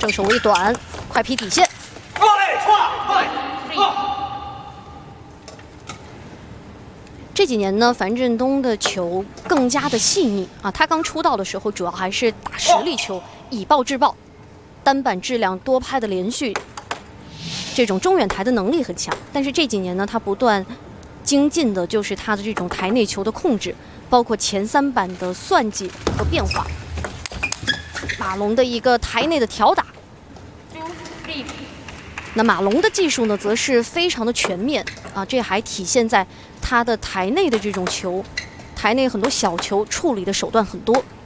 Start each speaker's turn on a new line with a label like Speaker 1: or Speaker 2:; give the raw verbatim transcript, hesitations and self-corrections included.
Speaker 1: 正手为短，快劈底线。这几年呢，樊振东的球更加的细腻啊。他刚出道的时候，主要还是打实力球，以爆制爆，单板质量、多拍的连续，这种中远台的能力很强。但是这几年呢，他不断精进的就是他的这种台内球的控制，包括前三板的算计和变化。马龙的一个台内的挑打。那马龙的技术呢，则是非常的全面啊，这还体现在他的台内的这种球，台内很多小球处理的手段很多。